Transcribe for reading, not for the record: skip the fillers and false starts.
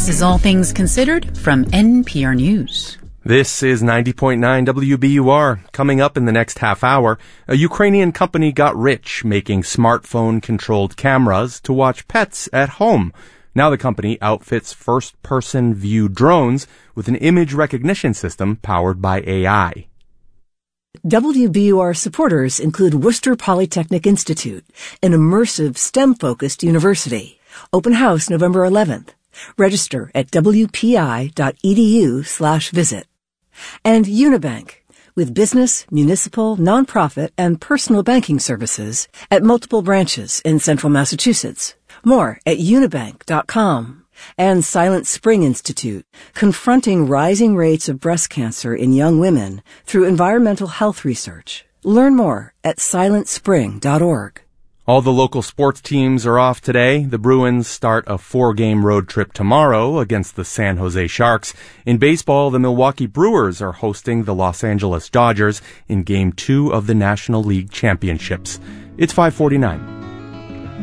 is All Things Considered from NPR News. This is 90.9 WBUR. Coming up in the next half hour, a Ukrainian company got rich making smartphone-controlled cameras to watch pets at home. Now the company outfits first-person view drones with an image recognition system powered by AI. WBUR supporters include Worcester Polytechnic Institute, an immersive STEM-focused university. Open house November 11th. Register at wpi.edu/visit. And Unibank, with business, municipal, nonprofit, and personal banking services at multiple branches in central Massachusetts. More at unibank.com. And Silent Spring Institute, confronting rising rates of breast cancer in young women through environmental health research. Learn more at silentspring.org. All the local sports teams are off today. The Bruins start a 4-game road trip tomorrow against the San Jose Sharks. In baseball, the Milwaukee Brewers are hosting the Los Angeles Dodgers in Game 2 of the National League Championships. It's 5:49.